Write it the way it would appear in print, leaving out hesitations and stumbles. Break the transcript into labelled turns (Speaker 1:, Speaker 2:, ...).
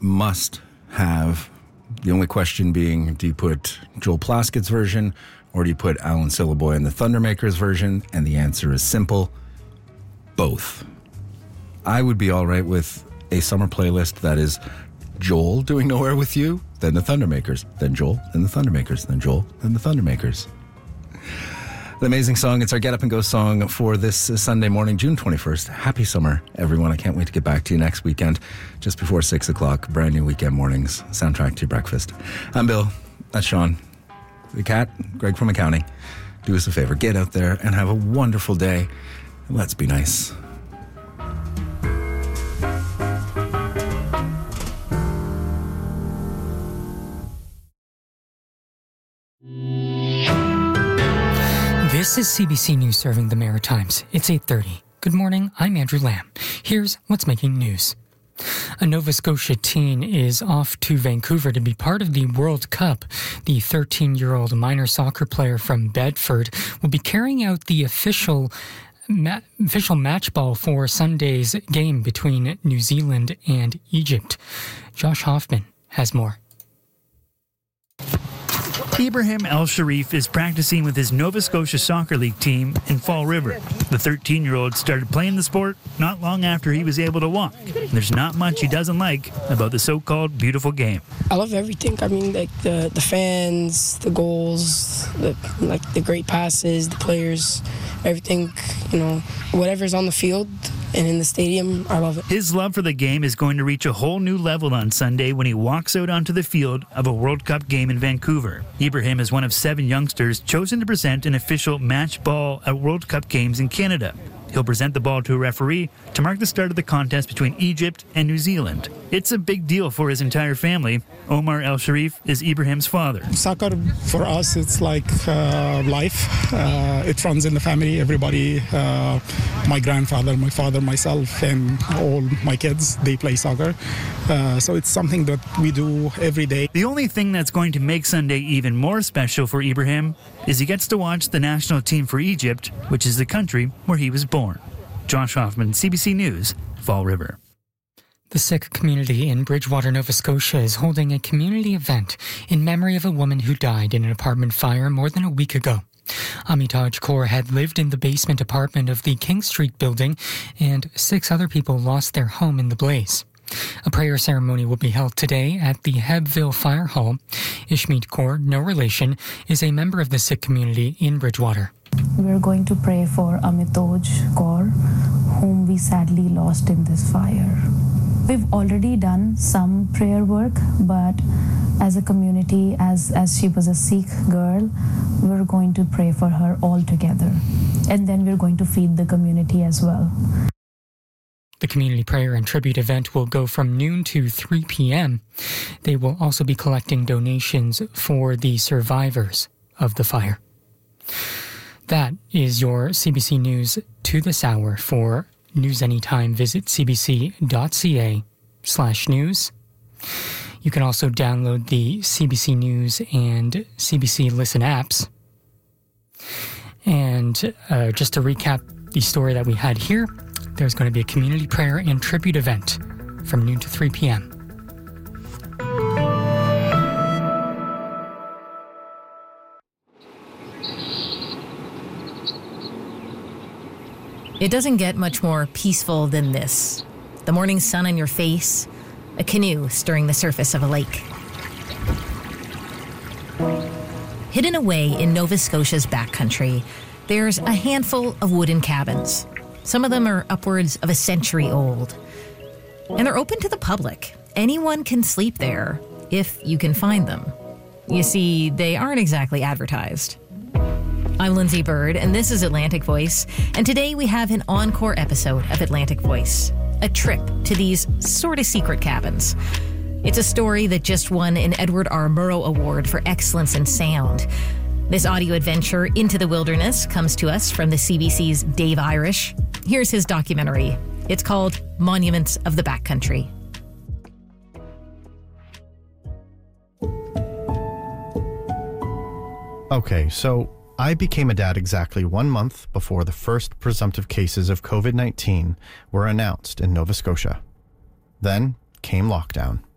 Speaker 1: must have. The only question being, do you put Joel Plaskett's version or do you put Alan Syliboy and the Thundermakers version? And the answer is simple, both. I would be all right with a summer playlist that is Joel doing Nowhere With You, then the Thundermakers, then Joel, then the Thundermakers, then Joel, then the Thundermakers. An amazing song. It's our Get Up and Go song for this Sunday morning, June 21st. Happy summer, everyone. I can't wait to get back to you next weekend, just before 6 o'clock. Brand new weekend mornings, soundtrack to your breakfast. I'm Bill. That's Sean. The cat, Greg from accounting. Do us a favor, get out there and have a wonderful day. Let's be nice.
Speaker 2: This is CBC News serving the Maritimes. It's 8:30. Good morning, I'm Andrew Lamb. Here's what's making news. A Nova Scotia teen is off to Vancouver to be part of the World Cup. The 13-year-old minor soccer player from Bedford will be carrying out the official match ball for Sunday's game between New Zealand and Egypt. Josh Hoffman has more.
Speaker 3: Ibrahim El Sharif is practicing with his Nova Scotia Soccer League team in Fall River. The 13-year-old started playing the sport not long after he was able to walk. There's not much he doesn't like about the so-called beautiful game.
Speaker 4: I love everything. I mean, like the fans, the goals, the great passes, the players, everything, whatever's on the field and in the stadium, I love it.
Speaker 3: His love for the game is going to reach a whole new level on Sunday when he walks out onto the field of a World Cup game in Vancouver. Ibrahim is one of 7 youngsters chosen to present an official match ball at World Cup games in Canada. He'll present the ball to a referee to mark the start of the contest between Egypt and New Zealand. It's a big deal for his entire family. Omar El Sharif is Ibrahim's father.
Speaker 5: Soccer, for us, it's like life. It runs in the family. Everybody, my grandfather, my father, myself, and all my kids, they play soccer. So it's something that we do every day.
Speaker 3: The only thing that's going to make Sunday even more special for Ibrahim is he gets to watch the national team for Egypt, which is the country where he was born. Josh Hoffman, CBC News, Fall River.
Speaker 2: The Sikh community in Bridgewater, Nova Scotia is holding a community event in memory of a woman who died in an apartment fire more than a week ago. Amitaj Kaur had lived in the basement apartment of the King Street building, and 6 other people lost their home in the blaze. A prayer ceremony will be held today at the Hebville Fire Hall. Ishmeet Kaur, no relation, is a member of the Sikh community in Bridgewater.
Speaker 6: We're going to pray for Amitoj Kaur, whom we sadly lost in this fire. We've already done some prayer work, but as a community, as she was a Sikh girl, we're going to pray for her all together. And then we're going to feed the community as well.
Speaker 2: The community prayer and tribute event will go from noon to 3 p.m. They will also be collecting donations for the survivors of the fire. That is your CBC News to this hour. For News Anytime, visit cbc.ca/news. You can also download the CBC News and CBC Listen apps. And just to recap the story that we had here, there's going to be a community prayer and tribute event from noon to 3 p.m.
Speaker 7: It doesn't get much more peaceful than this. The morning sun on your face, a canoe stirring the surface of a lake. Hidden away in Nova Scotia's backcountry, there's a handful of wooden cabins. Some of them are upwards of a century old. And they're open to the public. Anyone can sleep there, if you can find them. You see, they aren't exactly advertised. I'm Lindsay Bird, and this is Atlantic Voice. And today we have an encore episode of Atlantic Voice, a trip to these sort of secret cabins. It's a story that just won an Edward R. Murrow Award for Excellence in Sound. This audio adventure into the wilderness comes to us from the CBC's Dave Irish. Here's his documentary. It's called Monuments of the Backcountry.
Speaker 8: Okay, so I became a dad exactly 1 month before the first presumptive cases of COVID-19 were announced in Nova Scotia. Then came lockdown.